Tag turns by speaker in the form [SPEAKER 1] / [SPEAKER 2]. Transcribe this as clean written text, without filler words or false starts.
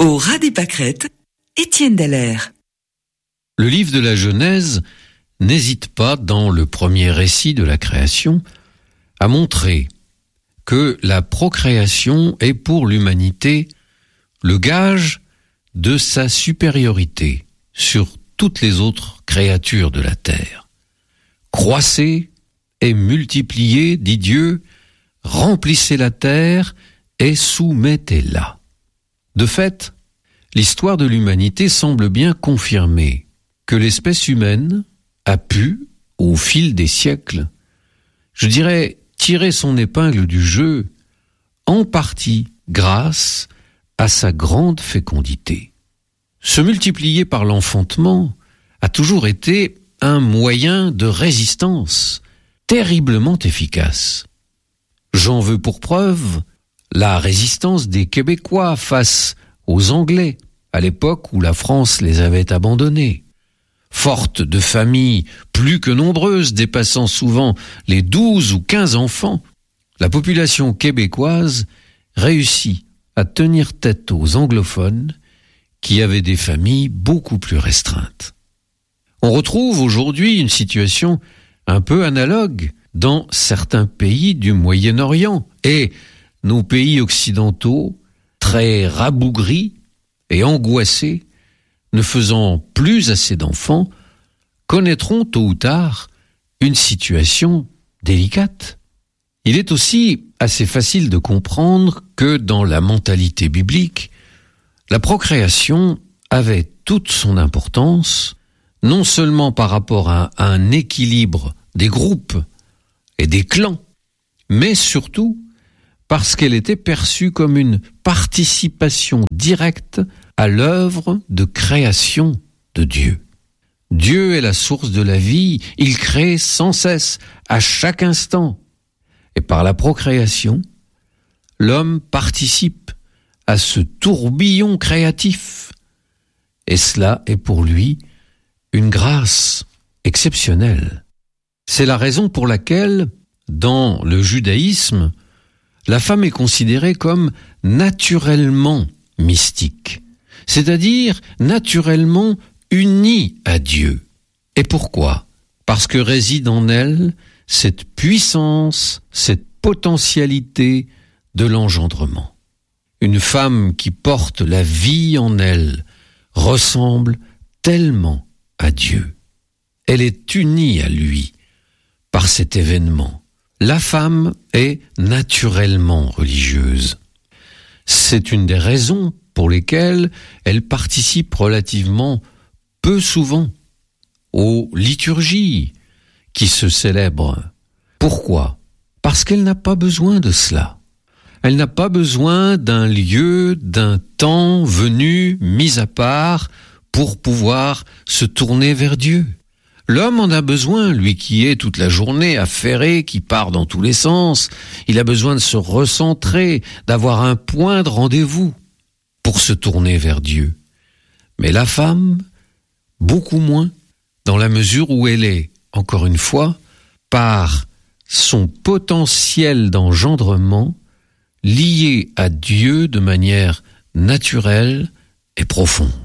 [SPEAKER 1] Au ras des pâquerettes, Étienne Dallaire.
[SPEAKER 2] Le livre de la Genèse n'hésite pas, dans le premier récit de la création, à montrer que la procréation est pour l'humanité le gage de sa supériorité sur toutes les autres créatures de la terre. Croissez et multipliez, dit Dieu, remplissez la terre et soumettez-la. De fait, l'histoire de l'humanité semble bien confirmer que l'espèce humaine a pu, au fil des siècles, je dirais, tirer son épingle du jeu, en partie grâce à sa grande fécondité. Se multiplier par l'enfantement a toujours été un moyen de résistance terriblement efficace. J'en veux pour preuve la résistance des Québécois face aux Anglais, à l'époque où la France les avait abandonnés. Forte de familles plus que nombreuses, dépassant souvent les 12 ou 15 enfants, la population québécoise réussit à tenir tête aux anglophones qui avaient des familles beaucoup plus restreintes. On retrouve aujourd'hui une situation un peu analogue dans certains pays du Moyen-Orient, et nos pays occidentaux, très rabougris et angoissés, ne faisant plus assez d'enfants, connaîtront tôt ou tard une situation délicate. Il est aussi assez facile de comprendre que dans la mentalité biblique, la procréation avait toute son importance, non seulement par rapport à un équilibre des groupes et des clans, mais surtout parce qu'elle était perçue comme une participation directe à l'œuvre de création de Dieu. Dieu est la source de la vie, il crée sans cesse, à chaque instant. Et par la procréation, l'homme participe à ce tourbillon créatif. Et cela est pour lui une grâce exceptionnelle. C'est la raison pour laquelle, dans le judaïsme, la femme est considérée comme naturellement mystique, c'est-à-dire naturellement unie à Dieu. Et pourquoi ? Parce que réside en elle cette puissance, cette potentialité de l'engendrement. Une femme qui porte la vie en elle ressemble tellement à Dieu. Elle est unie à lui par cet événement. La femme est naturellement religieuse. C'est une des raisons pour lesquelles elle participe relativement peu souvent aux liturgies qui se célèbrent. Pourquoi ? Parce qu'elle n'a pas besoin de cela. Elle n'a pas besoin d'un lieu, d'un temps venu, mis à part, pour pouvoir se tourner vers Dieu. L'homme en a besoin, lui qui est toute la journée affairé, qui part dans tous les sens. Il a besoin de se recentrer, d'avoir un point de rendez-vous pour se tourner vers Dieu. Mais la femme, beaucoup moins, dans la mesure où elle est, encore une fois, par son potentiel d'engendrement, liée à Dieu de manière naturelle et profonde.